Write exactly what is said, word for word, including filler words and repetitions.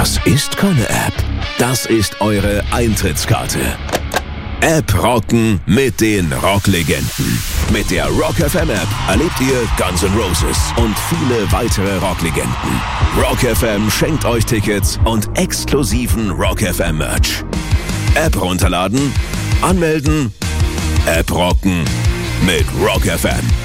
Das ist keine App. Das ist eure Eintrittskarte. App rocken mit den Rocklegenden. Mit der Rock F M App erlebt ihr Guns N' Roses und viele weitere Rocklegenden. Rock F M schenkt euch Tickets und exklusiven Rock F M Merch. App runterladen, anmelden, App rocken mit Rock F M.